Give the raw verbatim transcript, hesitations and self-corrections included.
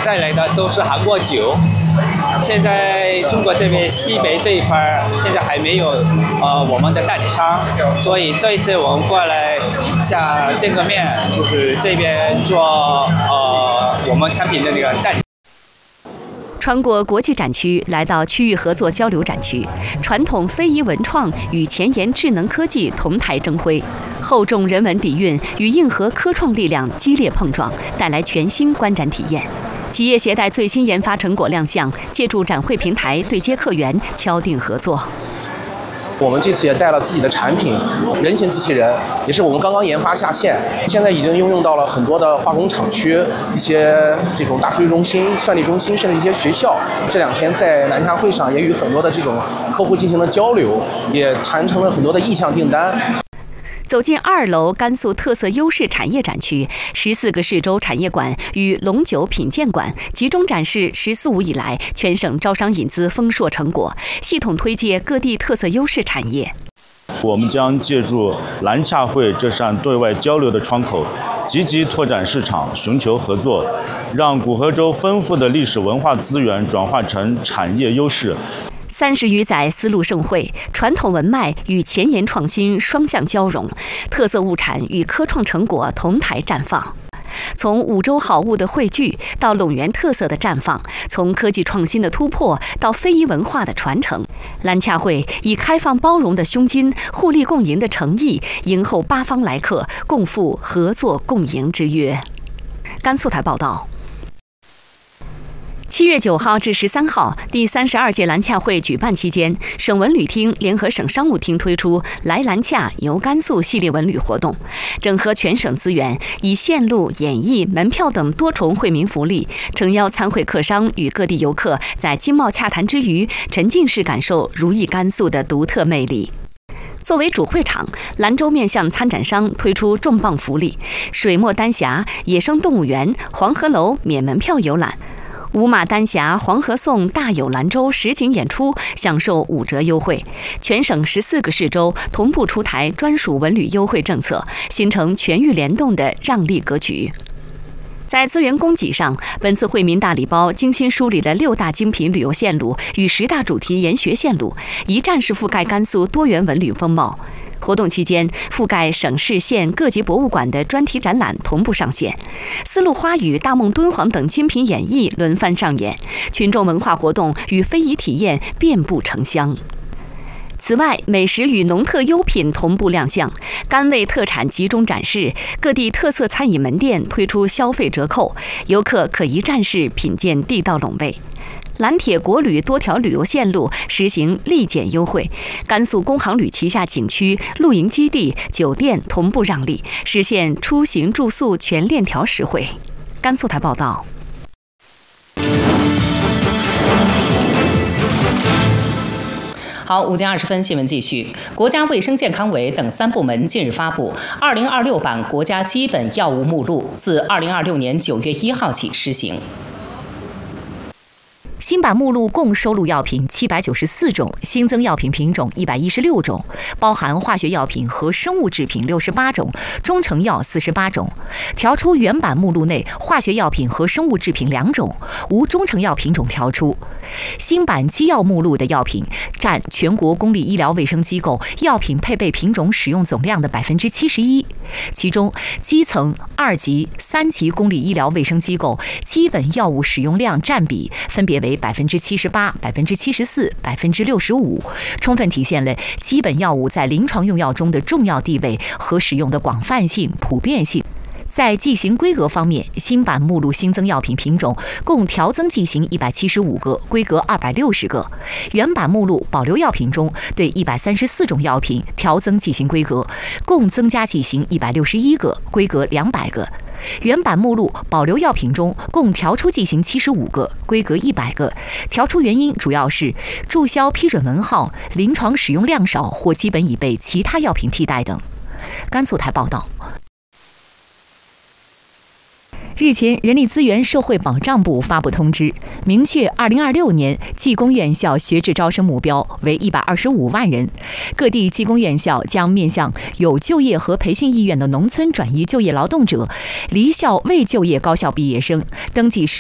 带来的都是韩国酒。现在中国这边西北这一块现在还没有呃我们的代理商，所以这一次我们过来向这个面就是这边做呃我们产品的那个代理。 穿过国际展区，来到区域合作交流展区，传统非遗文创与前沿智能科技同台争辉，厚重人文底蕴与硬核科创力量激烈碰撞，带来全新观展体验。企业携带最新研发成果亮相，借助展会平台对接客源，敲定合作。 我们这次也带了自己的产品，人形机器人，也是我们刚刚研发下线，现在已经应用到了很多的化工厂区、一些这种大数据中心、算力中心，甚至一些学校。这两天在南下会上也与很多的这种客户进行了交流，也谈成了很多的意向订单。 走进二楼甘肃特色优势产业展区，十四个市州产业馆与龙酒品鉴馆集中展示“十四五”以来全省招商引资丰硕成果，系统推介各地特色优势产业。 我们将借助南洽会这扇对外交流的窗口，积极拓展市场，寻求合作，让古河州丰富的历史文化资源转化成产业优势。 三十余载丝路盛会，传统文脉与前沿创新双向交融，特色物产与科创成果同台绽放。从五洲好物的汇聚到陇源特色的绽放，从科技创新的突破到非遗文化的传承，南洽会以开放包容的胸襟、互利共赢的诚意，迎候八方来客，共赴合作共赢之约。甘肃台报道。七月九号至十三号，第三十二届南洽会举办期间，省文旅厅联合省商务厅推出“来南洽游甘肃”系列文旅活动，整合全省资源，以线路、演艺、门票等多重惠民福利，诚邀参会客商与各地游客在经贸洽谈之余，沉浸式感受如意甘肃的独特魅力。作为主会场，兰州面向参展商推出重磅福利：水墨丹霞、野生动物园、黄鹤楼免门票游览。五马丹霞、黄河颂、大有兰州实景演出享受五折优惠，全省十四个市州同步出台专属文旅优惠政策，形成全域联动的让利格局。在资源供给上，本次惠民大礼包精心梳理了六大精品旅游线路与十大主题研学线路，一站式覆盖甘肃多元文旅风貌。活动期间，覆盖省市县各级博物馆的专题展览同步上线，丝路花语、大梦敦煌等精品演绎轮番上演，群众文化活动与非遗体验遍布城乡。此外，美食与农特优品同步亮相，甘味特产集中展示，各地特色餐饮门店推出消费折扣，游客可一站式品鉴地道陇味。蓝铁国旅多条旅游线路实行立减优惠，甘肃工行旅旗下景区、露营基地、酒店同步让利，实现出行住宿全链条实惠。甘肃台报道。 好，午间二十分，新闻继续。国家卫生健康委等三部门近日发布二零二六版国家基本药物目录，自二零二六年九月一号起施行。 新版目录共收录药品七百九十四种，新增药品品种一百一十六种，包含化学药品和生物制品六十八种，中成药四十八种。调出原版目录内化学药品和生物制品两种，无中成药品种调出。新版基药目录的药品占全国公立医疗卫生机构药品配备品种使用总量的百分之七十一，其中基层、二级、三级公立医疗卫生机构基本药物使用量占比分别为百分之七十八、百分之七十四、百分之六十五，充分体现了基本药物在临床用药中的重要地位和使用的广泛性、普遍性。在剂型规格方面，新版目录新增药品品种共调增剂型一百七十五个，规格二百六十个。原版目录保留药品中，对一百三十四种药品调增剂型规格，共增加剂型一百六十一个，规格两百个。原版目录保留药品中，共调出剂型七十五个，规格一百个。调出原因主要是注销批准文号、临床使用量少或基本已被其他药品替代等。甘肃台报道。日前，人力资源社会保障部发布通知，明确二零二六年技工院校学制招生目标为一百二十五万人。各地技工院校将面向有就业和培训意愿的农村转移就业劳动者、离校未就业高校毕业生、登记失